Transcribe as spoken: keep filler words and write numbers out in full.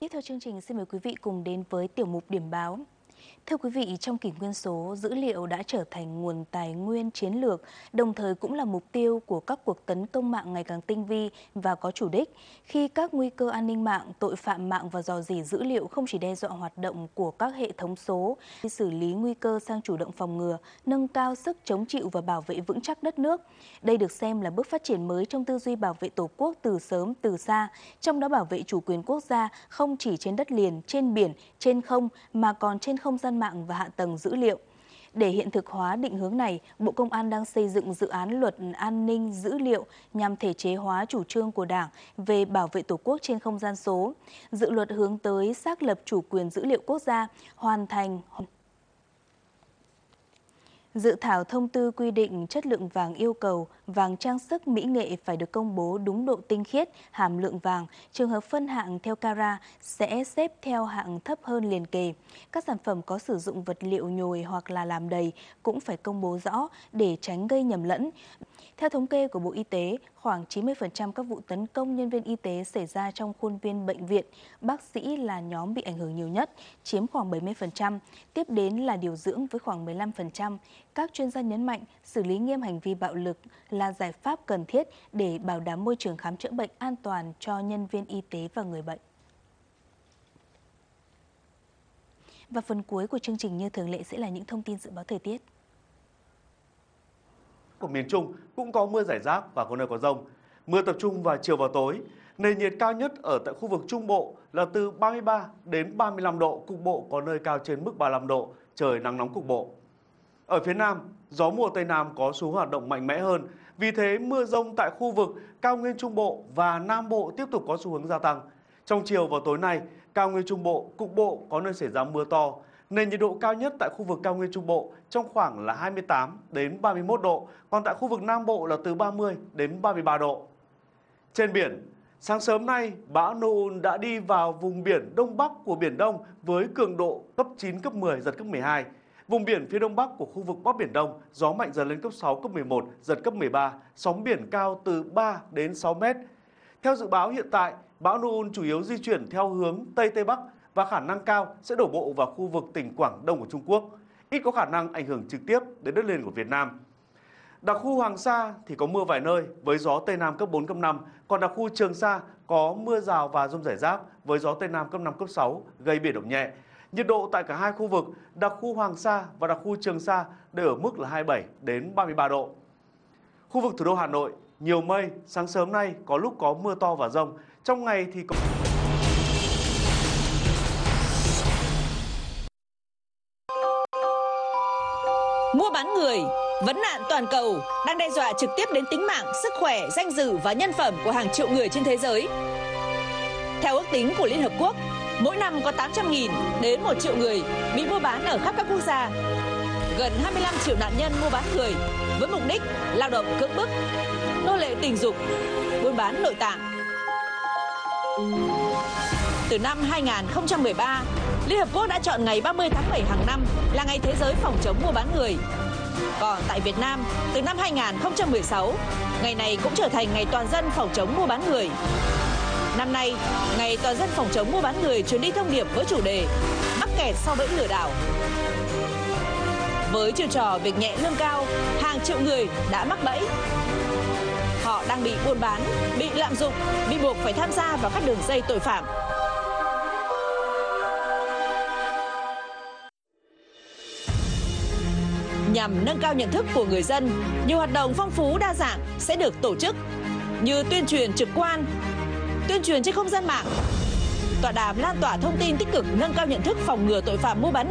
Tiếp theo chương trình, xin mời quý vị cùng đến với tiểu mục điểm báo. Thưa quý vị, trong kỷ nguyên số, dữ liệu đã trở thành nguồn tài nguyên chiến lược, đồng thời cũng là mục tiêu của các cuộc tấn công mạng ngày càng tinh vi và có chủ đích. Khi các nguy cơ an ninh mạng, tội phạm mạng và rò rỉ dữ liệu không chỉ đe dọa hoạt động của các hệ thống số, xử lý nguy cơ sang chủ động phòng ngừa, nâng cao sức chống chịu và bảo vệ vững chắc đất nước. Đây được xem là bước phát triển mới trong tư duy bảo vệ Tổ quốc từ sớm từ xa, trong đó bảo vệ chủ quyền quốc gia không chỉ trên đất liền, trên biển, trên không mà còn trên không gian mạng và hạ tầng dữ liệu. Để hiện thực hóa định hướng này, Bộ Công an đang xây dựng dự án luật an ninh dữ liệu nhằm thể chế hóa chủ trương của Đảng về bảo vệ Tổ quốc trên không gian số. Dự luật hướng tới xác lập chủ quyền dữ liệu quốc gia, hoàn thành Dự thảo thông tư quy định chất lượng vàng yêu cầu vàng trang sức mỹ nghệ phải được công bố đúng độ tinh khiết, hàm lượng vàng. Trường hợp phân hạng theo carat sẽ xếp theo hạng thấp hơn liền kề. Các sản phẩm có sử dụng vật liệu nhồi hoặc là làm đầy cũng phải công bố rõ để tránh gây nhầm lẫn. Theo thống kê của Bộ Y tế, khoảng chín mươi phần trăm các vụ tấn công nhân viên y tế xảy ra trong khuôn viên bệnh viện. Bác sĩ là nhóm bị ảnh hưởng nhiều nhất, chiếm khoảng bảy mươi phần trăm. Tiếp đến là điều dưỡng với khoảng mười lăm phần trăm. Các chuyên gia nhấn mạnh xử lý nghiêm hành vi bạo lực là giải pháp cần thiết để bảo đảm môi trường khám chữa bệnh an toàn cho nhân viên y tế và người bệnh. Và phần cuối của chương trình như thường lệ sẽ là những thông tin dự báo thời tiết. Của miền Trung cũng có mưa rải rác và có nơi có dông. Mưa tập trung vào chiều và tối. Nền nhiệt cao nhất ở tại khu vực Trung Bộ là từ ba mươi ba đến ba mươi lăm độ, cục bộ có nơi cao trên mức ba mươi lăm độ, trời nắng nóng cục bộ. Ở phía Nam, gió mùa Tây Nam có xu hoạt động mạnh mẽ hơn, vì thế mưa dông tại khu vực cao nguyên Trung Bộ và Nam Bộ tiếp tục có xu hướng gia tăng. Trong chiều và tối nay, cao nguyên Trung Bộ cục bộ có nơi xảy ra mưa to. Nền nhiệt độ cao nhất tại khu vực cao nguyên Trung Bộ trong khoảng là hai mươi tám đến ba mươi mốt độ, còn tại khu vực Nam Bộ là từ ba mươi đến ba mươi ba độ. Trên biển, sáng sớm nay, bão Noun đã đi vào vùng biển Đông Bắc của Biển Đông với cường độ cấp chín, cấp mười, giật cấp mười hai. Vùng biển phía Đông Bắc của khu vực Bắc Biển Đông, gió mạnh dần lên cấp sáu, cấp mười một, giật cấp mười ba, sóng biển cao từ ba đến sáu mét. Theo dự báo hiện tại, bão Noun chủ yếu di chuyển theo hướng Tây Tây Bắc và khả năng cao sẽ đổ bộ vào khu vực tỉnh Quảng Đông của Trung Quốc, ít có khả năng ảnh hưởng trực tiếp đến đất liền của Việt Nam. Đặc khu Hoàng Sa thì có mưa vài nơi với gió Tây Nam cấp bốn, cấp năm, còn đặc khu Trường Sa có mưa rào và dông rải rác với gió Tây Nam cấp năm, cấp sáu, gây biển động nhẹ. Nhiệt độ tại cả hai khu vực, đặc khu Hoàng Sa và đặc khu Trường Sa đều ở mức là hai mươi bảy đến ba mươi ba độ. Khu vực thủ đô Hà Nội, nhiều mây, sáng sớm nay có lúc có mưa to và dông, trong ngày thì có... Mua bán người, vấn nạn toàn cầu đang đe dọa trực tiếp đến tính mạng, sức khỏe, danh dự và nhân phẩm của hàng triệu người trên thế giới. Theo ước tính của Liên Hợp Quốc, mỗi năm có tám trăm nghìn đến một triệu người bị mua bán ở khắp các quốc gia. Gần hai mươi lăm triệu nạn nhân mua bán người với mục đích lao động cưỡng bức, nô lệ tình dục, buôn bán nội tạng. Từ năm hai nghìn không trăm mười ba, Liên Hợp Quốc đã chọn ngày ba mươi tháng bảy hàng năm là ngày thế giới phòng chống mua bán người. Còn tại Việt Nam, từ năm hai nghìn không trăm mười sáu, ngày này cũng trở thành ngày toàn dân phòng chống mua bán người. Năm nay, ngày toàn dân phòng chống mua bán người truyền đi thông điệp với chủ đề mắc kẹt sau bẫy lừa đảo. Với chiêu trò việc nhẹ lương cao, hàng triệu người đã mắc bẫy. Họ đang bị buôn bán, bị lạm dụng, bị buộc phải tham gia vào các đường dây tội phạm. Nhằm nâng cao nhận thức của người dân, nhiều hoạt động phong phú đa dạng sẽ được tổ chức như tuyên truyền trực quan, tuyên truyền trên không gian mạng, tọa đàm lan tỏa thông tin tích cực nâng cao nhận thức phòng ngừa tội phạm mua bán